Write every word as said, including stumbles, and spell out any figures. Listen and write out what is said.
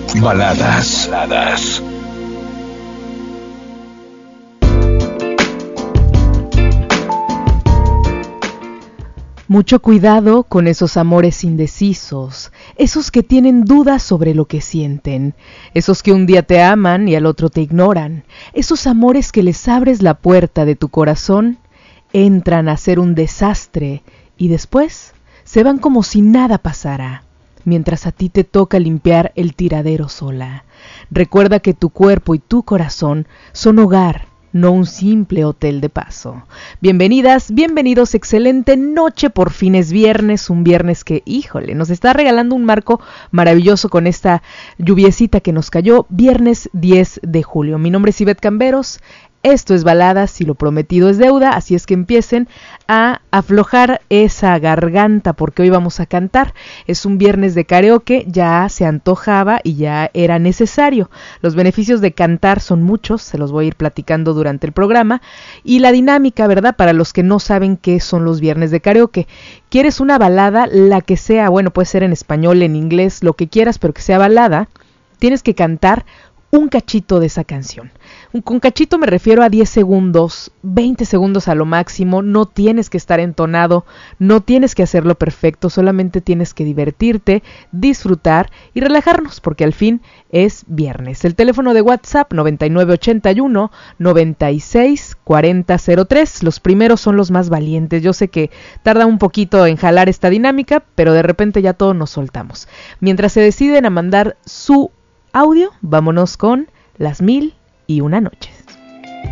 Baladas. Baladas. Mucho cuidado con esos amores indecisos, esos que tienen dudas sobre lo que sienten, esos que un día te aman y al otro te ignoran, esos amores que les abres la puerta de tu corazón, entran a ser un desastre y después se van como si nada pasara, mientras a ti te toca limpiar el tiradero sola. Recuerda que tu cuerpo y tu corazón son hogar, no un simple hotel de paso. Bienvenidas, bienvenidos, excelente noche, por fin es viernes, un viernes que, híjole, nos está regalando un marco maravilloso con esta lluviecita que nos cayó, viernes diez de julio. Mi nombre es Ivette Camberos, esto es Baladas y lo prometido es deuda, así es que empiecen a aflojar esa garganta porque hoy vamos a cantar. Es un viernes de karaoke, ya se antojaba y ya era necesario. Los beneficios de cantar son muchos, se los voy a ir platicando durante el programa. Y la dinámica, ¿verdad? Para los que no saben qué son los viernes de karaoke. ¿Quieres una balada? La que sea, bueno, puede ser en español, en inglés, lo que quieras, pero que sea balada. Tienes que cantar un cachito de esa canción. Con cachito me refiero a diez segundos, veinte segundos a lo máximo. No tienes que estar entonado, no tienes que hacerlo perfecto, solamente tienes que divertirte, disfrutar y relajarnos, porque al fin es viernes. El teléfono de WhatsApp noventa y nueve ochenta y uno noventa y seis cuarenta cero tres. Los primeros son los más valientes. Yo sé que tarda un poquito en jalar esta dinámica, pero de repente ya todos nos soltamos. Mientras se deciden a mandar su audio, vámonos con Las Mil y Una Noches.